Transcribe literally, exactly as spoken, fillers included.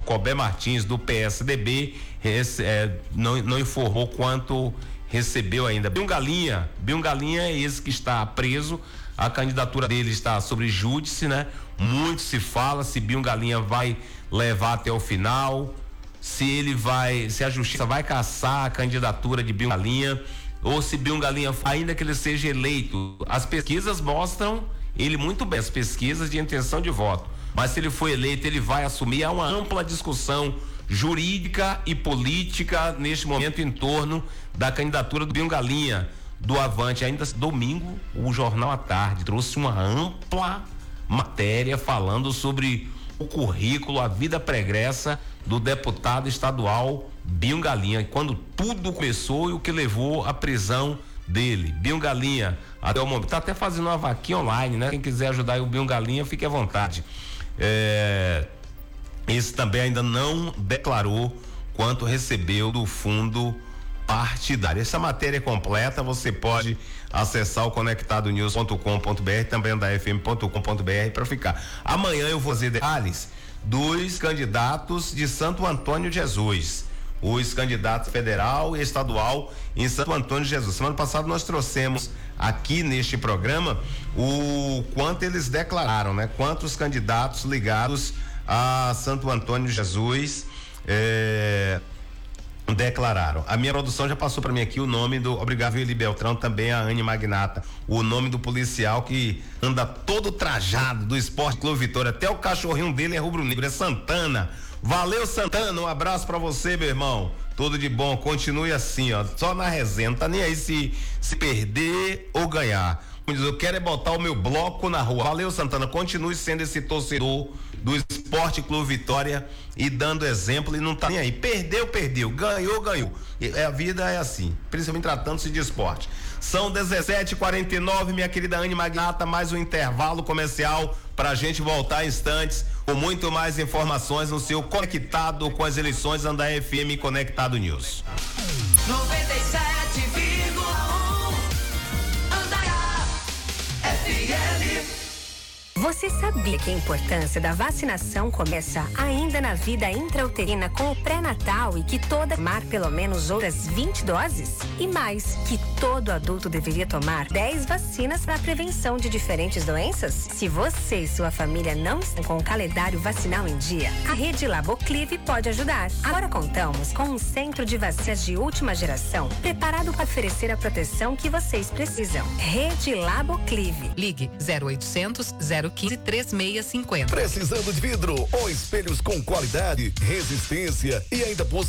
Cobé Martins, do P S D B, esse, é, não, não informou quanto recebeu ainda. Bion Galinha, Bion Galinha é esse que está preso, a candidatura dele está sobre júdice, né? Muito se fala se Bion Galinha vai levar até o final, se ele vai, se a justiça vai cassar a candidatura de Bion Galinha, ou se Bion Galinha, ainda que ele seja eleito. As pesquisas mostram ele muito bem, as pesquisas de intenção de voto, mas se ele for eleito, ele vai assumir. Há uma ampla discussão jurídica e política neste momento em torno da candidatura do Bion Galinha, do Avante. Ainda domingo, o Jornal à Tarde trouxe uma ampla matéria falando sobre o currículo, a vida pregressa do deputado estadual Bion Galinha, quando tudo começou e o que levou à prisão dele. Bion Galinha, até o momento, tá até fazendo uma vaquinha online, né? Quem quiser ajudar o Bion Galinha, fique à vontade. É, esse também ainda não declarou quanto recebeu do fundo partidário. Essa matéria completa você pode acessar o conectado news ponto com ponto br, também da f m ponto com ponto br para ficar. Amanhã eu vou fazer detalhes dos candidatos de Santo Antônio de Jesus, os candidatos federal e estadual em Santo Antônio de Jesus. Semana passada nós trouxemos aqui neste programa o quanto eles declararam, né? Quantos candidatos ligados a Santo Antônio de Jesus é, declararam. A minha produção já passou para mim aqui o nome do, obrigado Eli Beltrão, também a Anne Magnata, o nome do policial que anda todo trajado do Esporte Clube Vitória, até o cachorrinho dele é rubro-negro, é Santana. Valeu, Santana, um abraço pra você, meu irmão, tudo de bom, continue assim, ó, só na resenha, não tá nem aí se, se perder ou ganhar. Eu quero é botar o meu bloco na rua. Valeu, Santana, continue sendo esse torcedor do Esporte Clube Vitória e dando exemplo, e não tá nem aí. Perdeu, perdeu, ganhou, ganhou. E a vida é assim, principalmente tratando-se de esporte. São dezessete e quarenta e nove, minha querida Anne Magnata, mais um intervalo comercial pra gente voltar em instantes com muito mais informações no seu Conectado com as Eleições Andar F M Conectado News. noventa e sete vírgula um Andar F M. Você sabia que a importância da vacinação começa ainda na vida intrauterina com o pré-natal e que toda tomar pelo menos outras vinte doses? E mais, que todo adulto deveria tomar dez vacinas para a prevenção de diferentes doenças? Se você e sua família não estão com o calendário vacinal em dia, a Rede Laboclive pode ajudar. Agora contamos com um centro de vacinas de última geração preparado para oferecer a proteção que vocês precisam. Rede Laboclive. Ligue zero oitocentos, zero quinze, três seis cinco zero. Precisando de vidro ou espelhos com qualidade, resistência e ainda